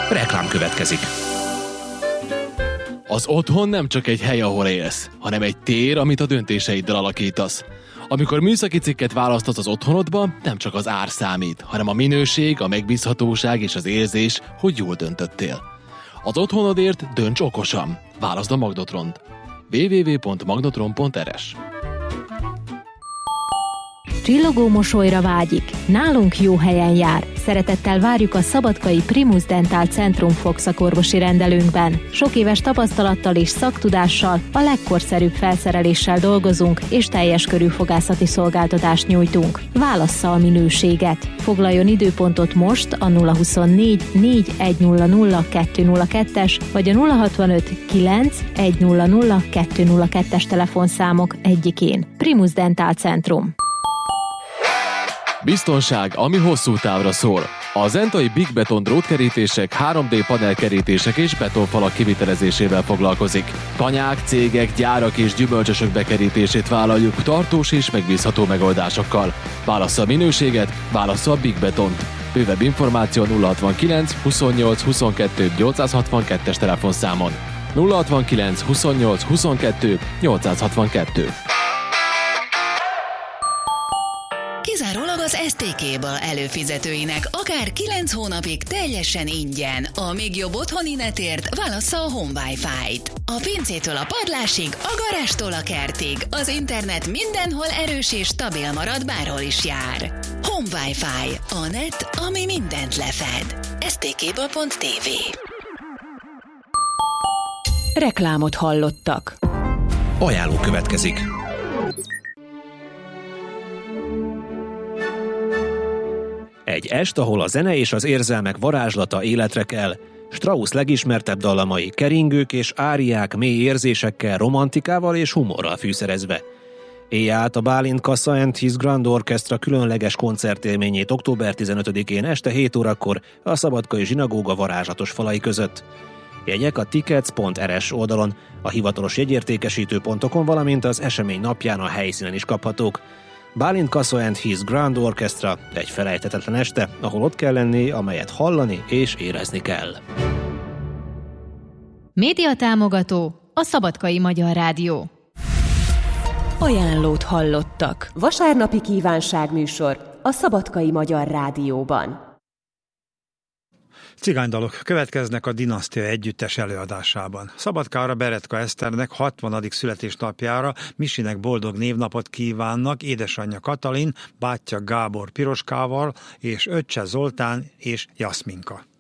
Reklám következik. Az otthon nem csak egy hely, ahol élsz, hanem egy tér, amit a döntéseiddel alakítasz. Amikor műszaki cikket választasz az otthonodba, nem csak az ár számít, hanem a minőség, a megbízhatóság és az érzés, hogy jól döntöttél. Az otthonodért dönts okosan. Válaszd a Magnotront. www.magnotron.rs. Csillogó mosolyra vágyik. Nálunk jó helyen jár. Szeretettel várjuk a szabadkai Primus Dental Centrum fogszakorvosi rendelőnkben. Sok éves tapasztalattal és szaktudással, a legkorszerűbb felszereléssel dolgozunk, és teljes körű fogászati szolgáltatást nyújtunk. Válassza a minőséget. Foglaljon időpontot most a 024 4100 202-es vagy a 065 9 100 202-es telefonszámok egyikén. Primus Dental Centrum. Biztonság, ami hosszú távra szól. A zentai Big Beton drótkerítések, 3D panelkerítések és betonfalak kivitelezésével foglalkozik. Tanyák, cégek, gyárak és gyümölcsösök bekerítését vállaljuk tartós és megbízható megoldásokkal. Válassza a minőséget, válassza a Big Betont. Bővebb információ 069 28 22 862-es telefonszámon. 069 28 22 862. Kizárólag az STK-ből előfizetőinek akár 9 hónapig teljesen ingyen. A még jobb otthoni netért válassza a Home Wi-Fi-t. A pincétől a padlásig, a garástól a kertig, az internet mindenhol erős és stabil marad, bárhol is jár. Home Wi-Fi, a net, ami mindent lefed. stk.tv. Reklámot hallottak. Ajánló következik. Egy est, ahol a zene és az érzelmek varázslata életre kell. Strauss legismertebb dallamai keringők és áriák mély érzésekkel, romantikával és humorral fűszerezve. Élj át a Bálint Kassa and His Grand Orchestra különleges koncertélményét október 15-én este 7 órakor a Szabadkai Zsinagóga varázslatos falai között. Jegyek a tickets.rs oldalon, a hivatalos jegyértékesítő pontokon, valamint az esemény napján a helyszínen is kaphatók. Bálint Kassa and His Grand Orchestra egy felejthetetlen este, ahol ott kell lenni, amelyet hallani és érezni kell. Média támogató a Szabadkai Magyar Rádió. Ajánlót hallottak. Vasárnapi kívánságműsor a Szabadkai Magyar Rádióban. Cigánydalok következnek a Dinasztia együttes előadásában. Szabadkára Beretka Eszternek 60. születésnapjára Misinek boldog névnapot kívánnak édesanyja Katalin, bátyja Gábor Piroskával és öccse Zoltán és Jaszminka.